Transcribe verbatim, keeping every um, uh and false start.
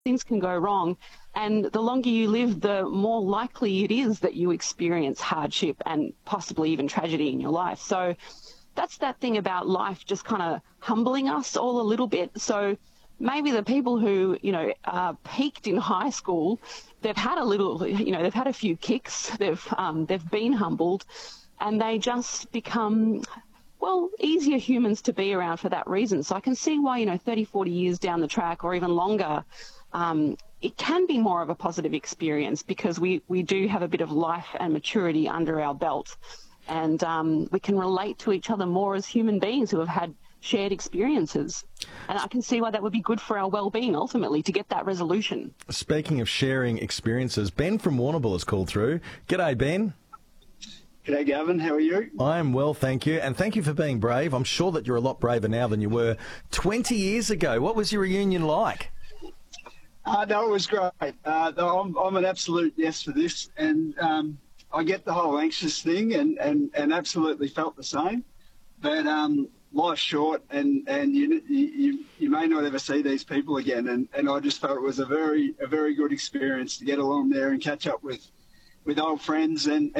things can go wrong. And the longer you live, the more likely it is that you experience hardship and possibly even tragedy in your life. So that's that thing about life just kind of humbling us all a little bit. So maybe the people who, you know, uh, peaked in high school, they've had a little, you know, they've had a few kicks, they've, um, they've been humbled, and they just become, well, easier humans to be around for that reason. So I can see why, you know, thirty, forty years down the track or even longer, um, it can be more of a positive experience because we, we do have a bit of life and maturity under our belt. And um, we can relate to each other more as human beings who have had shared experiences. And I can see why that would be good for our well-being, ultimately, to get that resolution. Speaking of sharing experiences, Ben from Warrnambool has called through. G'day, Ben. G'day, Gavin. How are you? I am well, thank you. And thank you for being brave. I'm sure that you're a lot braver now than you were twenty years ago. What was your reunion like? Uh, no, it was great. Uh, I'm, I'm an absolute yes for this. And um, I get the whole anxious thing and, and, and absolutely felt the same. But um, life's short and, and you, you you may not ever see these people again. And, and I just felt it was a very a very good experience to get along there and catch up with, with old friends and